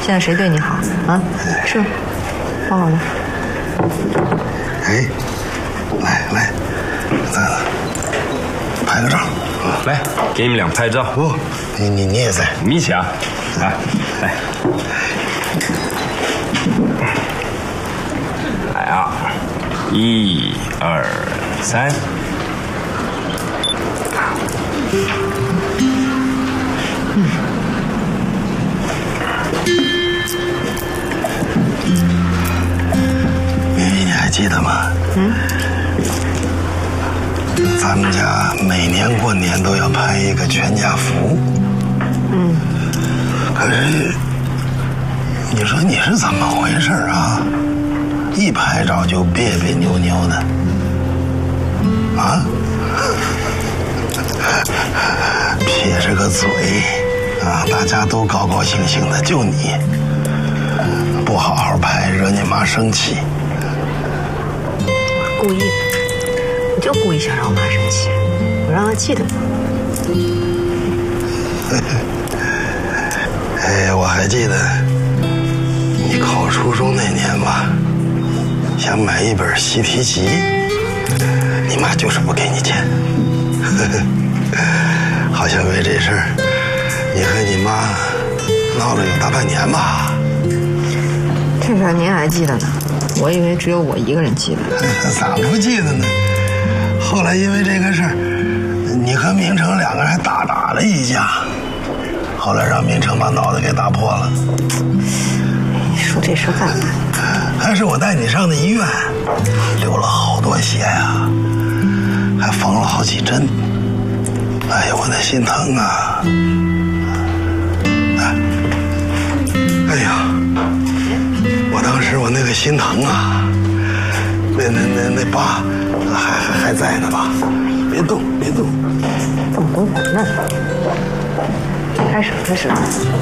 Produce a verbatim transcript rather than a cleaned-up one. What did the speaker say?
现在谁对你好啊？是，包好了。 哎，来来，咱拍个照。 来，给你们俩拍照。 不，你你你也在， 我们一起啊！来，来，来啊！一、二、三。 明明你还记得吗？嗯。咱们家每年过年都要拍一个全家福。嗯。可是，你说你是怎么回事啊？一拍照就别别扭扭的。啊？撇着个嘴，啊，大家都高高兴兴的，就你不好好拍，惹你妈生气。 故意的，我就故意想让我妈生气，我让她记得我。 哎，我还记得你考初中那年吧，想买一本习题集，你妈就是不给你钱。好像为这事儿，你和你妈闹了有大半年吧？ 这事儿您还记得呢？我以为只有我一个人记得。 咋不记得呢？后来因为这个事儿，你和明成两个人还大打了一架，后来让明成把脑袋给打破了。 你说这事干嘛？ 还是我带你上的医院，流了好多血呀，还缝了好几针。哎呀，我那心疼啊！哎，哎呀，我当时我那个心疼啊，那那那那疤还还还在呢吧？别动，别动， 这么多人呢。开始，开始。